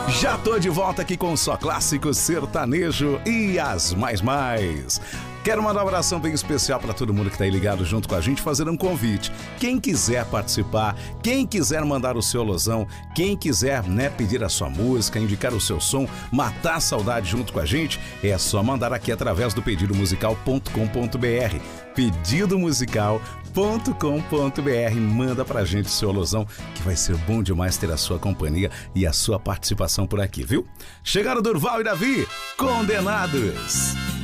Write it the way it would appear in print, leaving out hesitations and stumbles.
Já tô de volta aqui com o Só Clássico Sertanejo e as mais. Quero mandar um abração bem especial para todo mundo que tá aí ligado junto com a gente, fazer um convite. Quem quiser participar, quem quiser mandar o seu alôzão, quem quiser, pedir a sua música, indicar o seu som, matar a saudade junto com a gente, é só mandar aqui através do pedidomusical.com.br. pedidomusical.com.br. Manda pra gente o seu alôzão, que vai ser bom demais ter a sua companhia e a sua participação por aqui, viu? Chegaram Durval e Davi, Condenados.